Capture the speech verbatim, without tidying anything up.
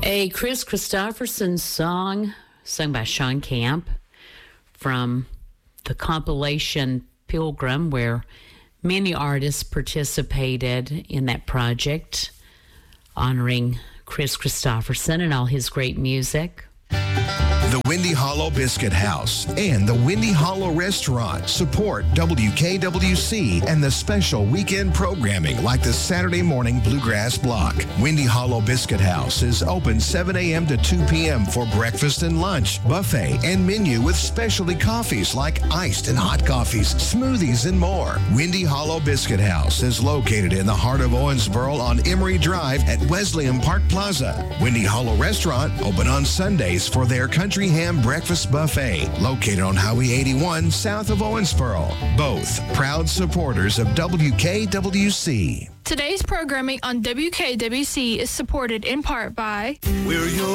A Chris Christopherson song sung by Sean Camp from the compilation Pilgrim, where many artists participated in that project, honoring Chris Christopherson and all his great music. The Windy Hollow Biscuit House and the Windy Hollow Restaurant support W K W C and the special weekend programming like the Saturday Morning Bluegrass Block. Windy Hollow Biscuit House is open seven a.m. to two p.m. for breakfast and lunch, buffet, and menu with specialty coffees like iced and hot coffees, smoothies, and more. Windy Hollow Biscuit House is located in the heart of Owensboro on Emory Drive at Wesleyan Park Plaza. Windy Hollow Restaurant open on Sundays for their country ham breakfast buffet, located on Highway eighty-one south of Owensboro. Both proud supporters of W K W C. Today's programming on W K W C is supported in part by We're your